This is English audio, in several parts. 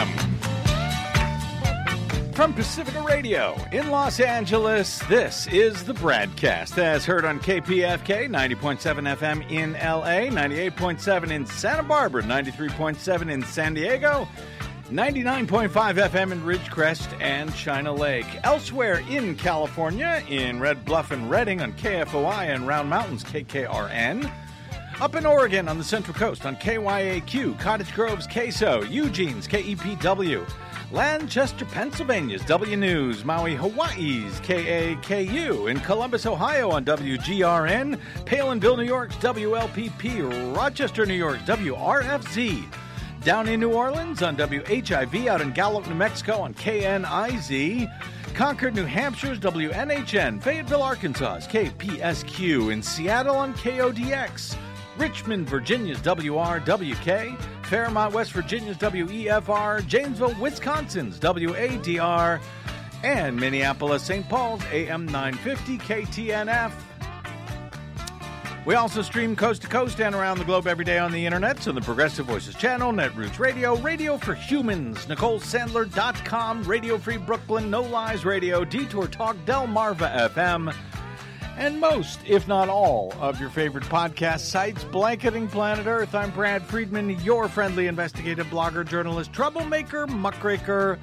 FM. From Pacifica Radio in Los Angeles, this is the BradCast, as heard on KPFK 90.7 FM in LA, 98.7 in Santa Barbara, 93.7 in San Diego, 99.5 FM in Ridgecrest and China Lake. Elsewhere in California, in Red Bluff and Redding on KFOI and Round Mountains KKRN. Up in Oregon on the Central Coast on KYAQ, Cottage Grove's KSO, Eugene's KEPW, Lancaster, Pennsylvania's W News, Maui, Hawaii's KAKU, in Columbus, Ohio on WGRN, Palinville, New York's WLPP, Rochester, New York's WRFZ, down in New Orleans on WHIV, out in Gallup, New Mexico on KNIZ, Concord, New Hampshire's WNHN, Fayetteville, Arkansas's KPSQ, in Seattle on KODX, Richmond, Virginia's WRWK, Fairmont, West Virginia's WEFR, Janesville, Wisconsin's WADR, and Minneapolis, St. Paul's AM 950 KTNF. We also stream coast to coast and around the globe every day on the internet, on the Progressive Voices channel, Netroots Radio, Radio for Humans, NicoleSandler.com, Radio Free Brooklyn, No Lies Radio, Detour Talk, Delmarva FM, and most, if not all, of your favorite podcast sites blanketing planet Earth. I'm Brad Friedman, your friendly investigative blogger, journalist, troublemaker, muckraker,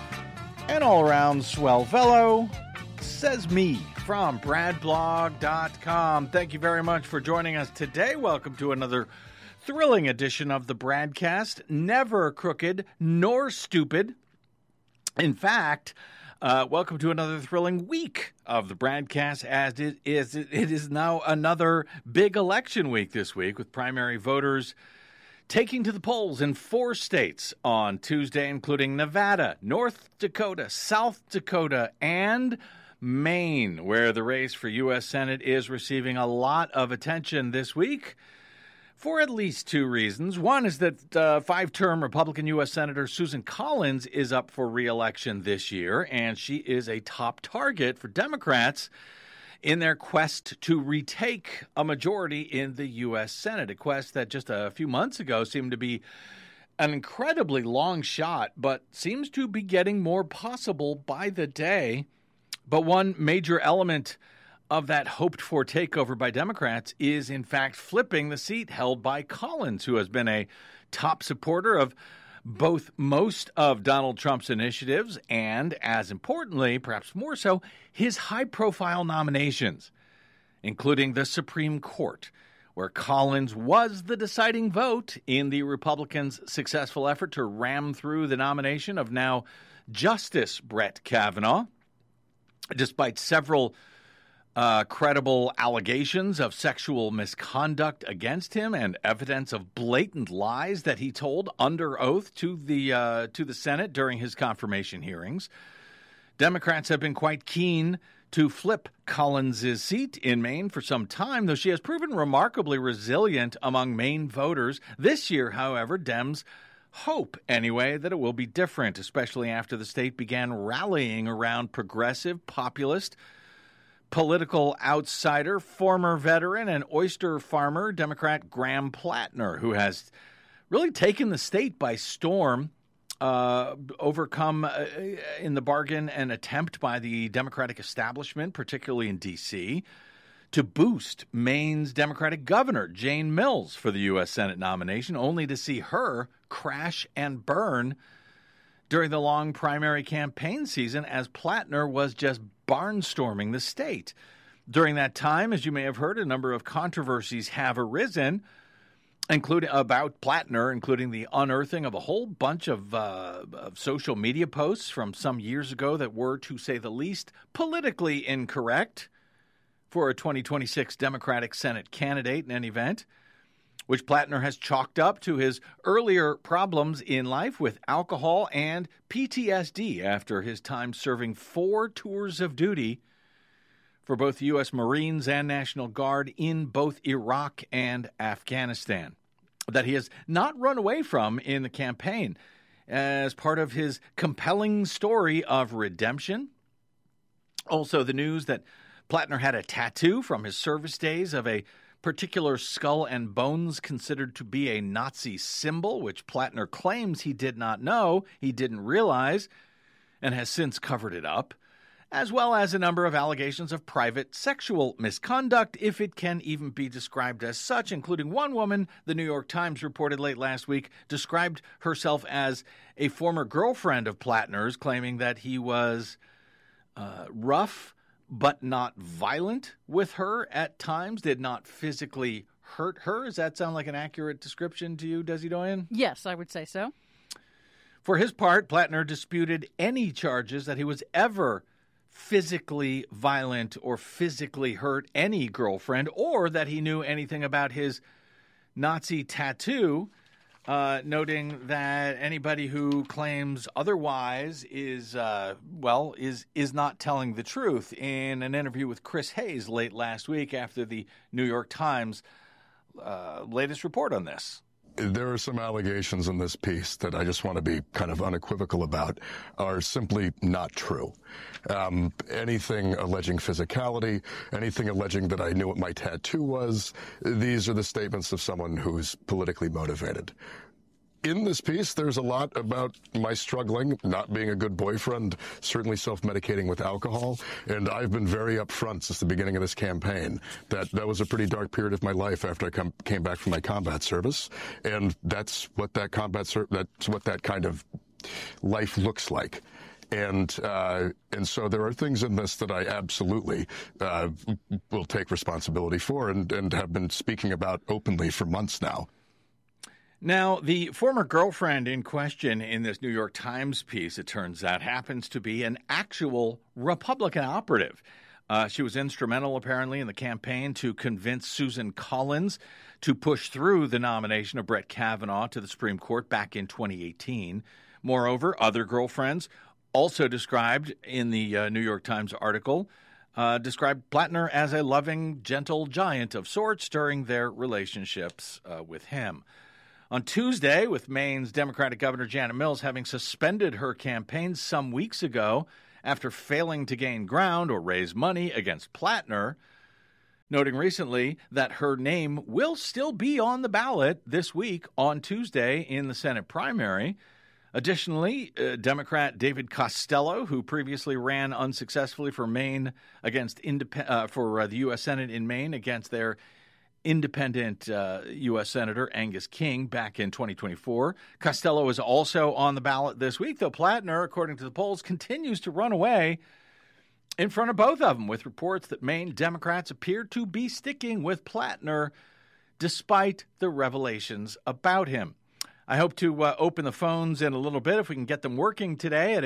and all-around swell fellow, says me, from bradblog.com. Thank you very much for joining us today. Welcome to another thrilling edition of the BradCast. Never crooked nor stupid. In fact, welcome to another thrilling week of the BradCast, as it is now another big election week this week, with primary voters taking to the polls in 4 states on Tuesday, including Nevada, North Dakota, South Dakota, and Maine, where the race for U.S. Senate is receiving a lot of attention this week for at least 2 reasons. One is that 5-term Republican U.S. Senator Susan Collins is up for re-election this year, and she is a top target for Democrats in their quest to retake a majority in the U.S. Senate, a quest that just a few months ago seemed to be an incredibly long shot, but seems to be getting more possible by the day. But one major element of that hoped-for takeover by Democrats is, in fact, flipping the seat held by Collins, who has been a top supporter of both most of Donald Trump's initiatives and, as importantly, perhaps more so, his high-profile nominations, including the Supreme Court, where Collins was the deciding vote in the Republicans' successful effort to ram through the nomination of now Justice Brett Kavanaugh. Despite several credible allegations of sexual misconduct against him and evidence of blatant lies that he told under oath to the Senate during his confirmation hearings, Democrats have been quite keen to flip Collins' seat in Maine for some time, though she has proven remarkably resilient among Maine voters. This year, however, Dems hope, anyway, that it will be different, especially after the state began rallying around progressive, populist, political outsider, former veteran, and oyster farmer, Democrat Graham Plattner, who has really taken the state by storm, overcome in the bargain an attempt by the Democratic establishment, particularly in D.C., to boost Maine's Democratic governor, Jane Mills, for the U.S. Senate nomination, only to see her crash and burn during the long primary campaign season as Plattner was just barnstorming the state. During that time, as you may have heard, a number of controversies have arisen, including about Plattner, including the unearthing of a whole bunch of social media posts from some years ago that were, to say the least, politically incorrect for a 2026 Democratic Senate candidate in any event, which Plattner has chalked up to his earlier problems in life with alcohol and PTSD after his time serving 4 tours of duty for both the U.S. Marines and National Guard in both Iraq and Afghanistan, that he has not run away from in the campaign as part of his compelling story of redemption. Also, the news that Plattner had a tattoo from his service days of a particular skull and bones considered to be a Nazi symbol, which Plattner claims he did not know, he didn't realize, and has since covered it up, as well as a number of allegations of private sexual misconduct, if it can even be described as such, including one woman, the New York Times reported late last week, described herself as a former girlfriend of Plattner's, claiming that he was rough but not violent with her at times, did not physically hurt her. Does that sound like an accurate description to you, Desi Doyen? Yes, I would say so. For his part, Plattner disputed any charges that he was ever physically violent or physically hurt any girlfriend, or that he knew anything about his Nazi tattoo, noting that anybody who claims otherwise is not telling the truth. In an interview with Chris Hayes late last week after the New York Times latest report on this. There are some allegations in this piece that I just want to be kind of unequivocal about are simply not true. Anything alleging physicality, anything alleging that I knew what my tattoo was, these are the statements of someone who's politically motivated. In this piece, there's a lot about my struggling, not being a good boyfriend, certainly self-medicating with alcohol, and I've been very upfront since the beginning of this campaign that was a pretty dark period of my life after I came back from my combat service, and that's what that kind of life looks like. And so there are things in this that I absolutely will take responsibility for and have been speaking about openly for months now. Now, the former girlfriend in question in this New York Times piece, it turns out, happens to be an actual Republican operative. She was instrumental, apparently, in the campaign to convince Susan Collins to push through the nomination of Brett Kavanaugh to the Supreme Court back in 2018. Moreover, other girlfriends, also described in the New York Times article, described Plattner as a loving, gentle giant of sorts during their relationships with him. On Tuesday, with Maine's Democratic Governor Janet Mills having suspended her campaign some weeks ago after failing to gain ground or raise money against Plattner, noting recently that her name will still be on the ballot this week on Tuesday in the Senate primary. Additionally, Democrat David Costello, who previously ran unsuccessfully for Maine against the U.S. Senate in Maine against their independent U.S. Senator Angus King back in 2024. Costello is also on the ballot this week, though Plattner, according to the polls, continues to run away in front of both of them, with reports that Maine Democrats appear to be sticking with Plattner despite the revelations about him. I hope to open the phones in a little bit if we can get them working today at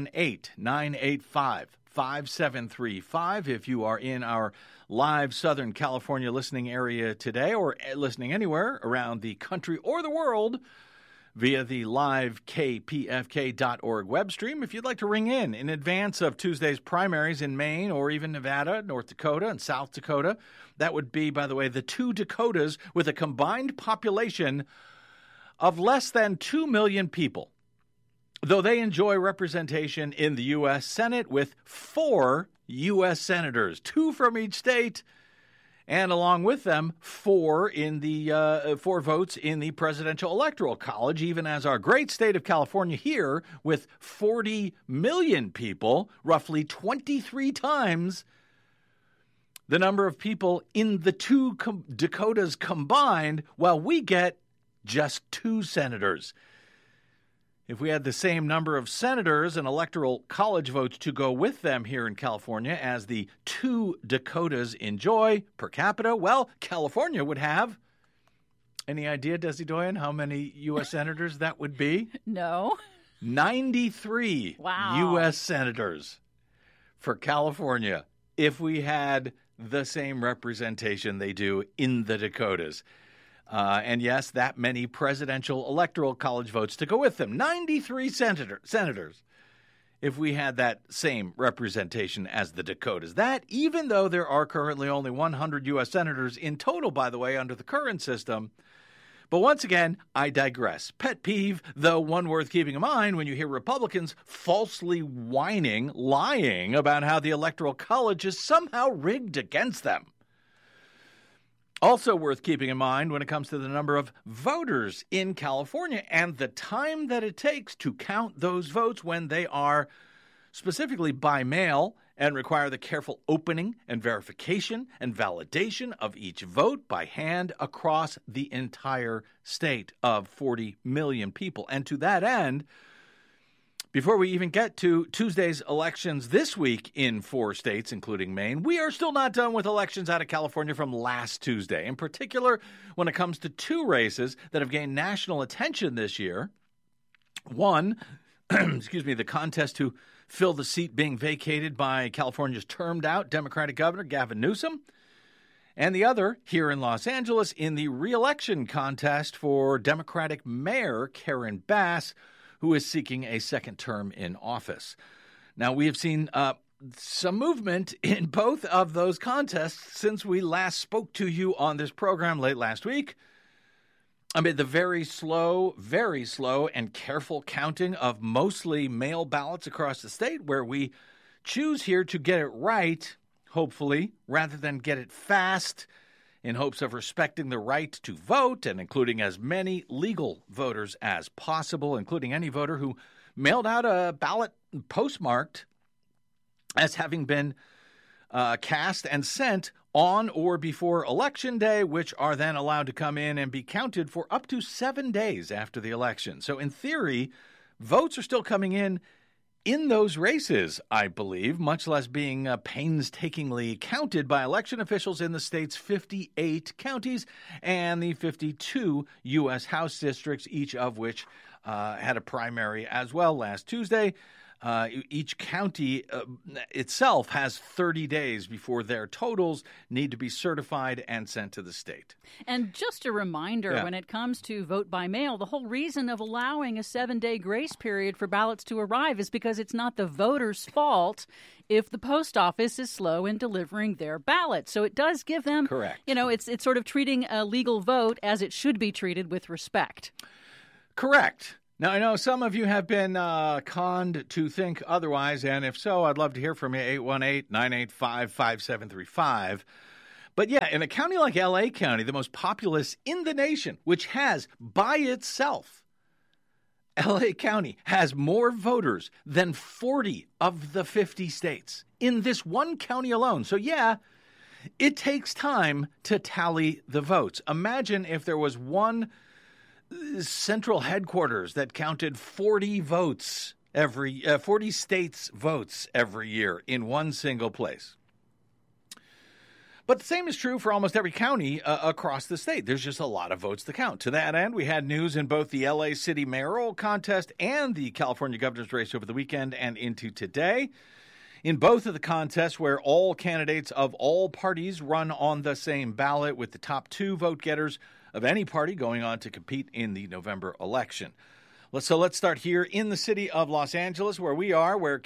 818-985-5735. If you are in our live Southern California listening area today or listening anywhere around the country or the world via the live kpfk.org web stream, if you'd like to ring in advance of Tuesday's primaries in Maine or even Nevada, North Dakota, and South Dakota, that would be, by the way, the two Dakotas with a combined population of less than 2 million people, though they enjoy representation in the U.S. Senate with 4 U.S. senators, 2 from each state, and along with them, 4 votes in the Presidential Electoral College, even as our great state of California here, with 40 million people, roughly 23 times the number of people in the two Dakotas combined, while we get just 2 senators. If we had the same number of senators and electoral college votes to go with them here in California as the 2 Dakotas enjoy per capita, well, California would have, any idea, Desi Doyen, how many U.S. senators that would be? No. 93 U.S. senators for California if we had the same representation they do in the Dakotas. And yes, that many presidential electoral college votes to go with them. 93 senators if we had that same representation as the Dakotas. That, even though there are currently only 100 U.S. senators in total, by the way, under the current system. But once again, I digress. Pet peeve, though one worth keeping in mind when you hear Republicans falsely lying about how the Electoral College is somehow rigged against them. Also worth keeping in mind when it comes to the number of voters in California and the time that it takes to count those votes when they are specifically by mail and require the careful opening and verification and validation of each vote by hand across the entire state of 40 million people. And to that end, before we even get to Tuesday's elections this week in 4 states, including Maine, we are still not done with elections out of California from last Tuesday, in particular when it comes to 2 races that have gained national attention this year. One, the contest to fill the seat being vacated by California's termed-out Democratic Governor Gavin Newsom, and the other here in Los Angeles in the re-election contest for Democratic Mayor Karen Bass, who is seeking a second term in office. Now, we have seen some movement in both of those contests since we last spoke to you on this program late last week. Amid the very slow and careful counting of mostly mail ballots across the state, where we choose here to get it right, hopefully, rather than get it fast, in hopes of respecting the right to vote and including as many legal voters as possible, including any voter who mailed out a ballot postmarked as having been cast and sent on or before Election Day, which are then allowed to come in and be counted for up to 7 days after the election. So in theory, votes are still coming in those races, I believe, much less being painstakingly counted by election officials in the state's 58 counties and the 52 U.S. House districts, each of which had a primary as well last Tuesday. Each county itself has 30 days before their totals need to be certified and sent to the state. And just a reminder, when it comes to vote by mail, the whole reason of allowing a 7-day grace period for ballots to arrive is because it's not the voter's fault if the post office is slow in delivering their ballot. So it does give them, correct. It's sort of treating a legal vote as it should be treated with respect. Correct. Now, I know some of you have been conned to think otherwise, and if so, I'd love to hear from you, 818-985-5735. But yeah, in a county like L.A. County, the most populous in the nation, which has, by itself, L.A. County has more voters than 40 of the 50 states in this one county alone. So yeah, it takes time to tally the votes. Imagine if there was one central headquarters that counted 40 states' votes every year in one single place. But the same is true for almost every county across the state. There's just a lot of votes to count. To that end, we had news in both the LA City mayoral contest and the California governor's race over the weekend and into today. In both of the contests, where all candidates of all parties run on the same ballot, with the top 2 vote getters of any party going on to compete in the November election. So let's start here in the city of Los Angeles, where we are, where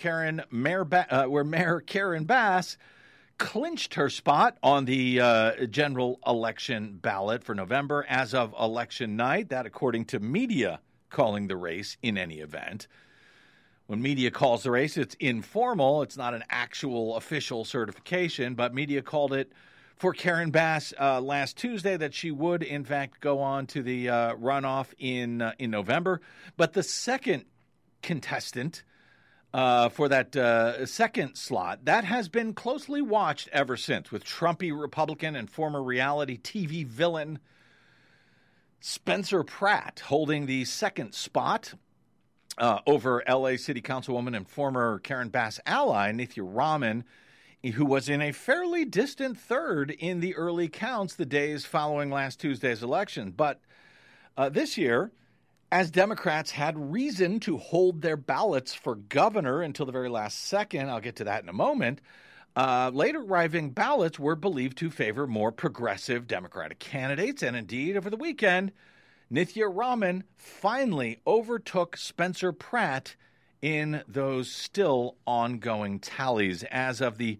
Mayor Karen Bass clinched her spot on the general election ballot for November as of election night. That, according to media calling the race in any event. When media calls the race, it's informal. It's not an actual official certification, but media called it for Karen Bass last Tuesday that she would, in fact, go on to the runoff in November. But the second contestant for that second slot, that has been closely watched ever since, with Trumpy Republican and former reality TV villain Spencer Pratt holding the second spot over L.A. City Councilwoman and former Karen Bass ally Nithya Raman, who was in a fairly distant third in the early counts the days following last Tuesday's election. But this year, as Democrats had reason to hold their ballots for governor until the very last second, I'll get to that in a moment, later arriving ballots were believed to favor more progressive Democratic candidates. And indeed, over the weekend, Nithya Raman finally overtook Spencer Pratt in those still ongoing tallies. As of the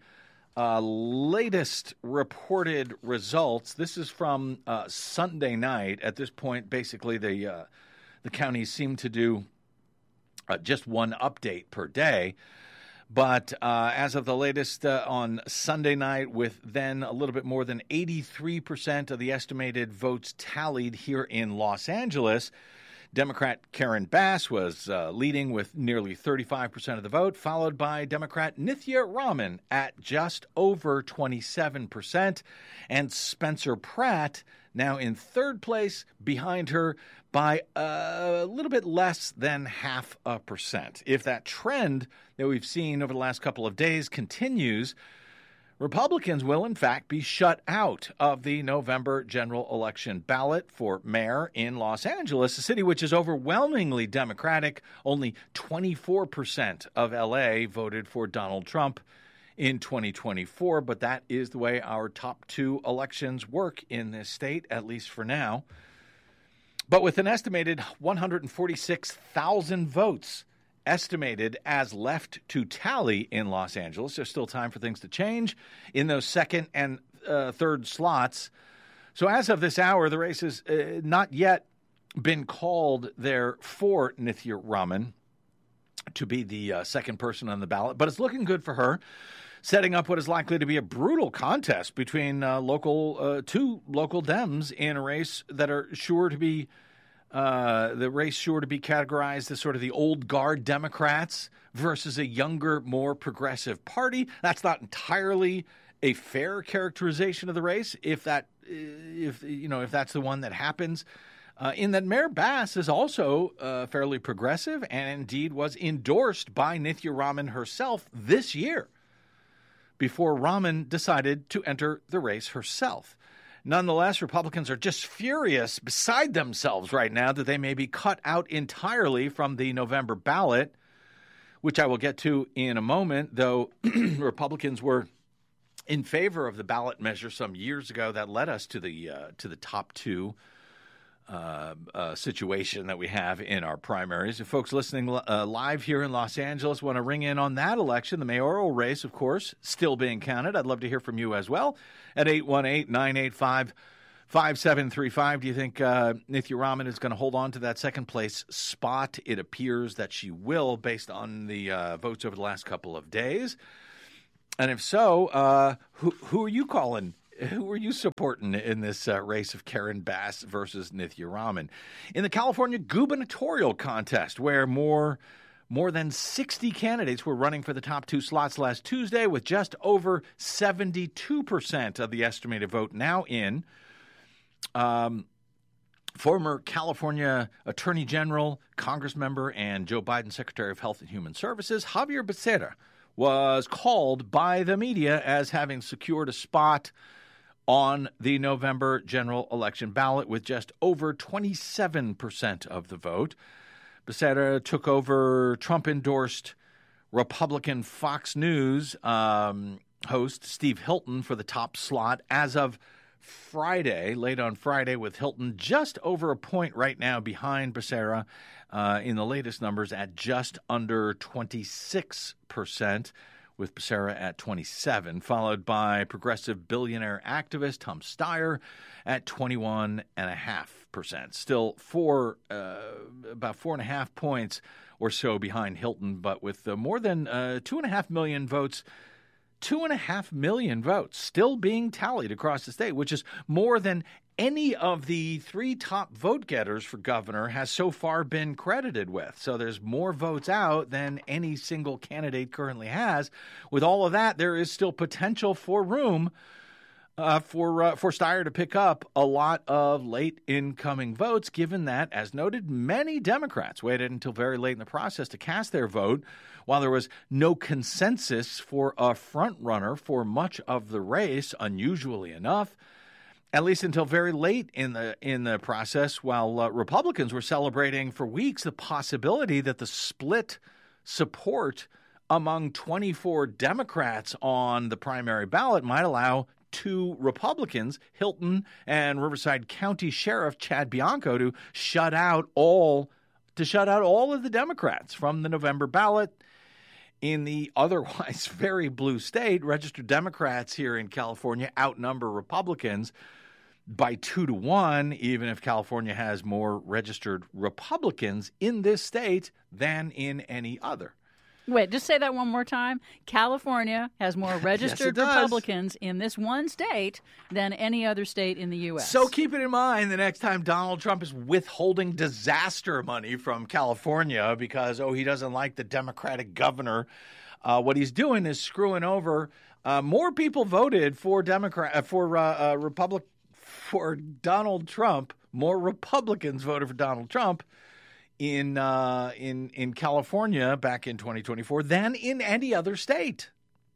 latest reported results, this is from Sunday night. At this point, basically, the counties seem to do just one update per day. But as of the latest on Sunday night, with then a little bit more than 83% of the estimated votes tallied here in Los Angeles, Democrat Karen Bass was leading with nearly 35% of the vote, followed by Democrat Nithya Raman at just over 27%, and Spencer Pratt now in third place behind her by a little bit less than 0.5%. If that trend that we've seen over the last couple of days continues, Republicans will, in fact, be shut out of the November general election ballot for mayor in Los Angeles, a city which is overwhelmingly Democratic. Only 24% of L.A. voted for Donald Trump in 2024, but that is the way our top two elections work in this state, at least for now. But with an estimated 146,000 votes estimated as left to tally in Los Angeles, there's still time for things to change in those second and third slots. So as of this hour, the race has not yet been called there for Nithya Raman to be the second person on the ballot, but it's looking good for her, setting up what is likely to be a brutal contest between two local Dems in a race that are sure to be categorized as sort of the old guard Democrats versus a younger, more progressive party. That's not entirely a fair characterization of the race, if that's the one that happens. In that Mayor Bass is also fairly progressive and indeed was endorsed by Nithya Raman herself this year, before Raman decided to enter the race herself. Nonetheless, Republicans are just furious, beside themselves right now, that they may be cut out entirely from the November ballot, which I will get to in a moment, though Republicans were in favor of the ballot measure some years ago that led us to the top two situation that we have in our primaries. If folks listening live here in Los Angeles want to ring in on that election, the mayoral race, of course, still being counted, I'd love to hear from you as well at 818-985-5735. Do you think Nithya Raman is going to hold on to that second place spot? It appears that she will, based on the votes over the last couple of days. And if so, who are you calling? Who are you supporting in this race of Karen Bass versus Nithya Raman? In the California gubernatorial contest, where more than 60 candidates were running for the top two slots last Tuesday, with just over 72% of the estimated vote now in, former California Attorney General, Congress member, and Joe Biden Secretary of Health and Human Services, Xavier Becerra, was called by the media as having secured a spot on the November general election ballot with just over 27% of the vote. Becerra took over Trump-endorsed Republican Fox News host Steve Hilton for the top slot as of Friday, late on Friday, with Hilton just over a point right now behind Becerra in the latest numbers at just under 26%. With Becerra at 27%, followed by progressive billionaire activist Tom Steyer at 21.5%. Still about 4.5 points or so behind Hilton, but with more than 2.5 million votes. 2.5 million votes still being tallied across the state, which is more than any of the three top vote getters for governor has so far been credited with. So there's more votes out than any single candidate currently has. With all of that, there is still potential for room for Steyer to pick up a lot of late incoming votes, given that, as noted, many Democrats waited until very late in the process to cast their vote, while there was no consensus for a front runner for much of the race, unusually enough. At least until very late in the process, while Republicans were celebrating for weeks the possibility that the split support among 24 Democrats on the primary ballot might allow two Republicans, Hilton and Riverside County Sheriff Chad Bianco, to shut out all of the Democrats from the November ballot. In the otherwise very blue state, registered Democrats here in California outnumber Republicans by 2-1, even if California has more registered Republicans in this state than in any other. Wait, just say that one more time. California has more registered Republicans in this one state than any other state in the U.S. So keep it in mind the next time Donald Trump is withholding disaster money from California because, he doesn't like the Democratic governor. What he's doing is screwing over. More people voted for for Donald Trump. More Republicans voted for Donald Trump in California back in 2024 than in any other state.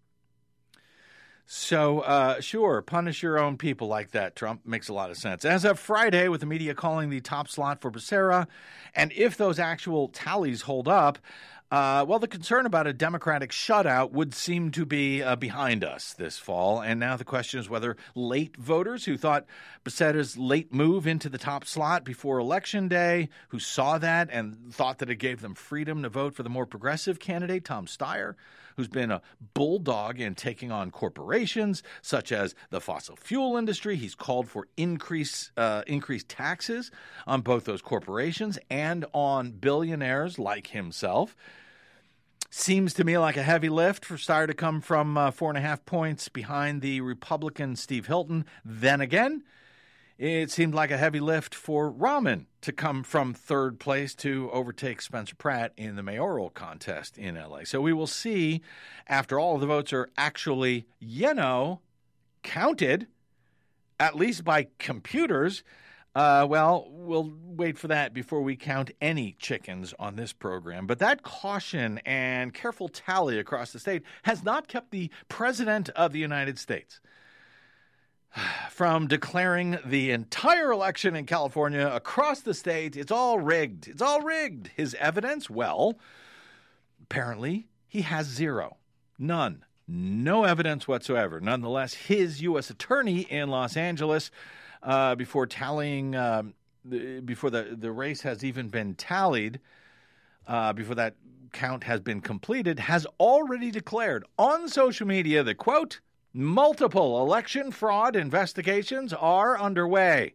So, sure, punish your own people like that, Trump. Makes a lot of sense. As of Friday, with the media calling the top slot for Becerra, and if those actual tallies hold up, the concern about a Democratic shutout would seem to be behind us this fall. And now the question is whether late voters who thought Becerra's late move into the top slot before Election Day, who saw that and thought that it gave them freedom to vote for the more progressive candidate, Tom Steyer, who's been a bulldog in taking on corporations such as the fossil fuel industry. He's called for increased taxes on both those corporations and on billionaires like himself. Seems to me like a heavy lift for Steyer to come from 4.5 points behind the Republican Steve Hilton. Then again, it seemed like a heavy lift for Rahman to come from third place to overtake Spencer Pratt in the mayoral contest in L.A. So we will see after all of the votes are actually, counted, at least by computers. We'll wait for that before we count any chickens on this program. But that caution and careful tally across the state has not kept the President of the United States from declaring the entire election in California across the state. It's all rigged. It's all rigged. His evidence? Well, apparently he has zero. None. No evidence whatsoever. Nonetheless, his U.S. attorney in Los Angeles, before tallying, before the race has even been tallied, before that count has been completed, has already declared on social media that, quote, multiple election fraud investigations are underway.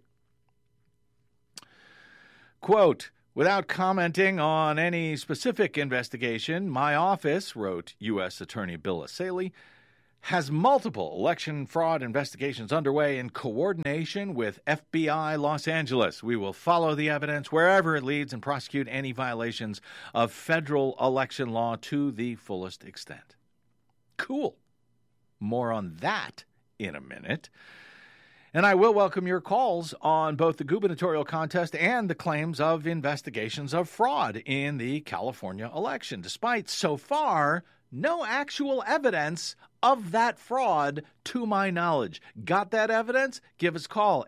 Quote, without commenting on any specific investigation, my office, wrote U.S. Attorney Bill Assaley, has multiple election fraud investigations underway in coordination with FBI Los Angeles. We will follow the evidence wherever it leads and prosecute any violations of federal election law to the fullest extent. Cool. More on that in a minute. And I will welcome your calls on both the gubernatorial contest and the claims of investigations of fraud in the California election, despite so far no actual evidence of that fraud to my knowledge. Got that evidence? Give us a call,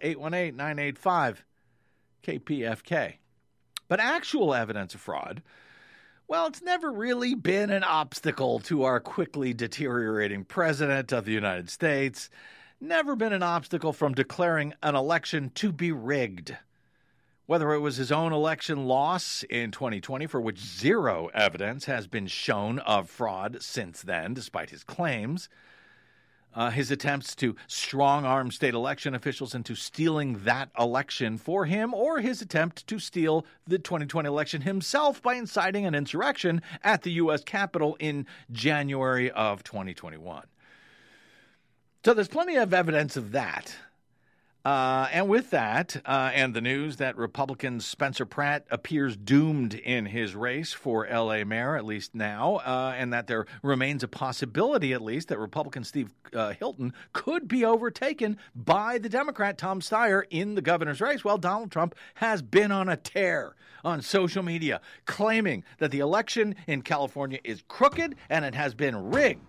818-985-KPFK. But actual evidence of fraud, well, it's never really been an obstacle to our quickly deteriorating President of the United States. Never been an obstacle from declaring an election to be rigged. Whether it was his own election loss in 2020, for which zero evidence has been shown of fraud since then, despite his claims, his attempts to strong-arm state election officials into stealing that election for him, or his attempt to steal the 2020 election himself by inciting an insurrection at the U.S. Capitol in January of 2021. So there's plenty of evidence of that. And with that, and the news that Republican Spencer Pratt appears doomed in his race for L.A. mayor, at least now, and that there remains a possibility, at least, that Republican Steve Hilton could be overtaken by the Democrat Tom Steyer in the governor's race. Well, Donald Trump has been on a tear on social media, claiming that the election in California is crooked and it has been rigged.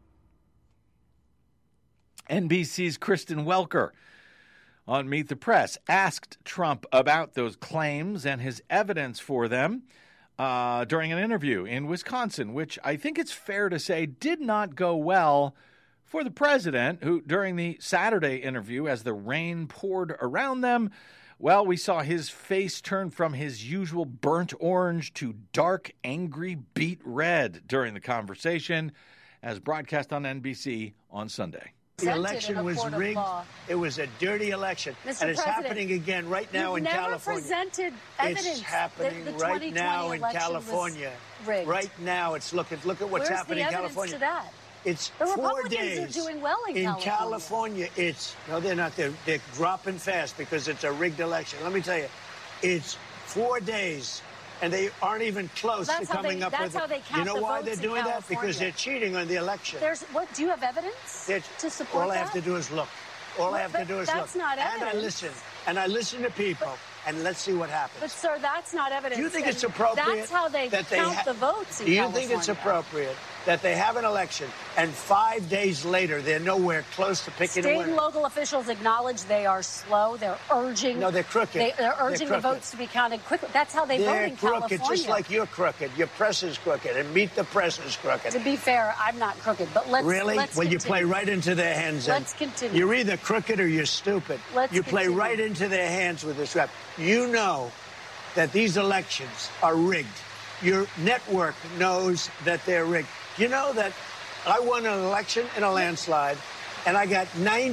NBC's Kristen Welker on Meet the Press asked Trump about those claims and his evidence for them during an interview in Wisconsin, which I think it's fair to say did not go well for the president, who during the Saturday interview, as the rain poured around them, well, we saw his face turn from his usual burnt orange to dark, angry beet red during the conversation, as broadcast on NBC on Sunday. The election was rigged. It was a dirty election. And it's happening again right now in California. Presented evidence. It's happening right now in California. Right now, it's look at what's happening in California. To that? It's the 4 Republicans days. are doing well in California. No, they're not. They're dropping fast because it's a rigged election. Let me tell you, it's 4 days. And they aren't even close to coming up with it. That's how they count. You know why they're doing that? Because they're cheating on the election. Do you have evidence to support all that? All I have to do is look. All I have to do is look. That's not evidence. And I listen. And I listen to people. And let's see what happens. But, sir, that's not evidence. Do you think it's appropriate? That's how they count the votes in California. Do you think it's appropriate that they have an election and 5 days later they're nowhere close to picking a winner? State and local officials acknowledge they are slow. They're urging. No, they're crooked. They're urging the votes to be counted quickly. That's how they vote in California. They're crooked, just like you're crooked. Your press is crooked, and Meet the Press is crooked. To be fair, I'm not crooked, but let's Really? Let's well, continue. You play right into their hands. Let's continue. You're either crooked or you're stupid. You play right into their hands with this rap. You know that these elections are rigged. Your network knows that they're rigged. You know that I won an election in a landslide, and I got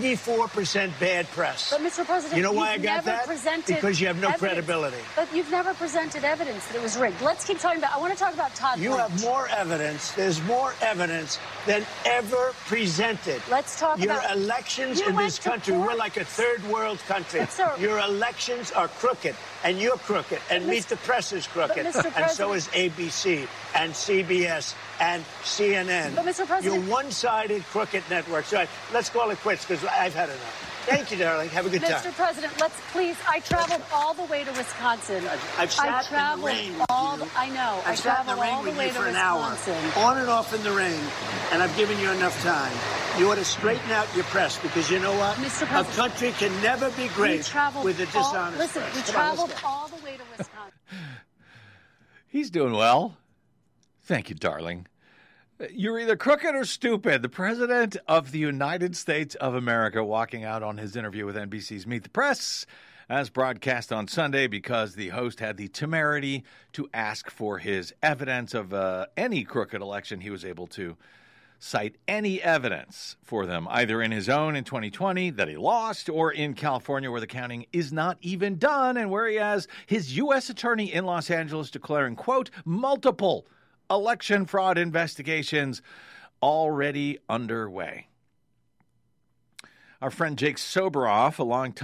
94% bad press. But, Mr. President, you know why I got that? Because you have no credibility. But you've never presented evidence that it was rigged. Let's keep talking about. I want to talk about Todd. You have more evidence. There's more evidence than ever presented. Let's talk your about elections in this country. We're like a third world country. But, sir, your elections are crooked, and you're crooked, and Meet the Press is crooked, and so is ABC and CBS and CNN. But, Mr. President, you're one-sided crooked networks. All right, let's call it quits because I've had enough. Thank you, darling. Have a good time. Mr. President, let's please. I traveled all the way to Wisconsin. I've sat in the rain with you. I know. I've sat in the rain with you for an hour, on and off in the rain, and I've given you enough time. You ought to straighten out your press because you know what? Mr. President, a country can never be great with a dishonest Listen, press. we traveled all the way to Wisconsin. He's doing well. Thank you, darling. You're either crooked or stupid. The President of the United States of America walking out on his interview with NBC's Meet the Press as broadcast on Sunday because the host had the temerity to ask for his evidence of any crooked election. He was able to cite any evidence for them, either in his own in 2020 that he lost or in California where the counting is not even done and where he has his U.S. attorney in Los Angeles declaring, quote, multiple election fraud investigations already underway. Our friend Jake Soboroff, a longtime